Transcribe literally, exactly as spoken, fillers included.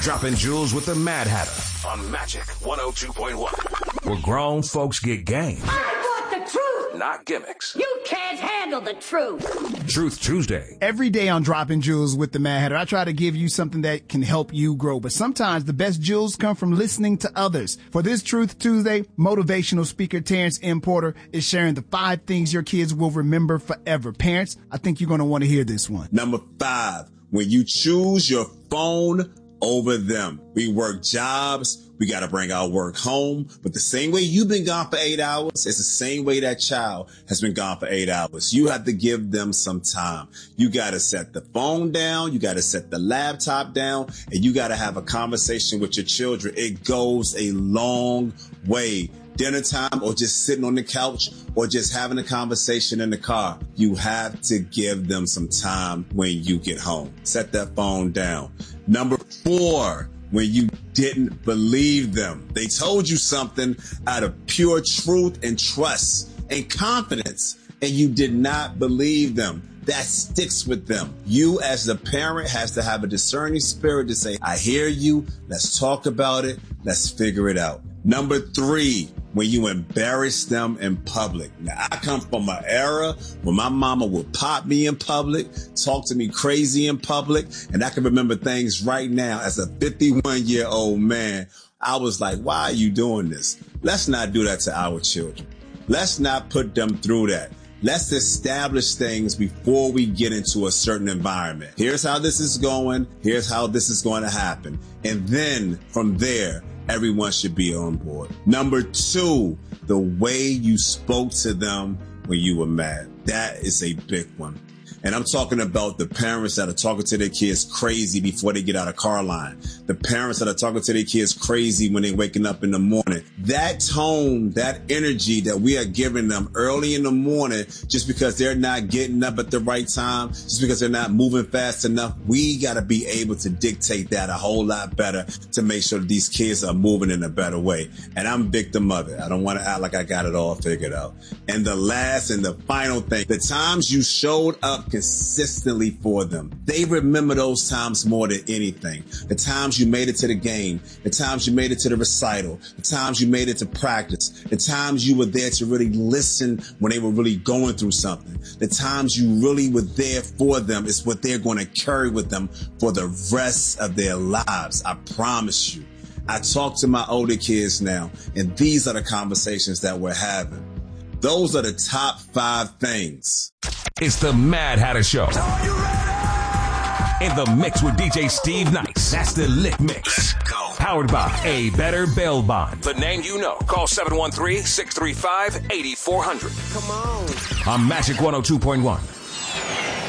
Dropping jewels with the Mad Hatter on Magic one oh two point one. Where grown folks get game. I want the truth, not gimmicks. You can't handle the truth. Truth Tuesday. Every day on Dropping Jewels with the Mad Hatter, I try to give you something that can help you grow. But sometimes the best jewels come from listening to others. For this Truth Tuesday, motivational speaker Terrence M. Porter is sharing the five things your kids will remember forever. Parents, I think you're going to want to hear this one. Number five, when you choose your phone over them. We work jobs. We got to bring our work home. But the same way you've been gone for eight hours, it's the same way that child has been gone for eight hours. You have to give them some time. You got to set the phone down. You got to set the laptop down, and you got to have a conversation with your children. It goes a long way. Dinner time, or just sitting on the couch, or just having a conversation in the car. You have to give them some time when you get home. Set that phone down. Number four, when you didn't believe them. They told you something out of pure truth and trust and confidence, and you did not believe them. That sticks with them. You as the parent has to have a discerning spirit to say, I hear you. Let's talk about it. Let's figure it out. Number three, when you embarrass them in public. Now, I come from an era when my mama would pop me in public, talk to me crazy in public, and I can remember things right now as a fifty-one-year-old man. I was like, why are you doing this? Let's not do that to our children. Let's not put them through that. Let's establish things before we get into a certain environment. Here's how this is going. Here's how this is going to happen. And then from there, everyone should be on board. Number two, the way you spoke to them when you were mad. That is a big one. And I'm talking about the parents that are talking to their kids crazy before they get out of car line. The parents that are talking to their kids crazy when they're waking up in the morning. That tone, that energy that we are giving them early in the morning, just because they're not getting up at the right time, just because they're not moving fast enough, we got to be able to dictate that a whole lot better to make sure that these kids are moving in a better way. And I'm a victim of it. I don't want to act like I got it all figured out. And the last and the final thing, the times you showed up consistently for them. They remember those times more than anything. The times you made it to the game, the times you made it to the recital, the times you made it to practice, the times you were there to really listen when they were really going through something. The times you really were there for them is what they're going to carry with them for the rest of their lives. I promise you. I talk to my older kids now, and these are the conversations that we're having. Those are the top five things. It's the Mad Hatter Show. In the mix with D J Steve Nice. That's the Lick Mix. Let's go. Powered by A Better Bail Bond. The name you know. Call seven one three, six three five, eight four zero zero. Come on. On Magic one oh two point one.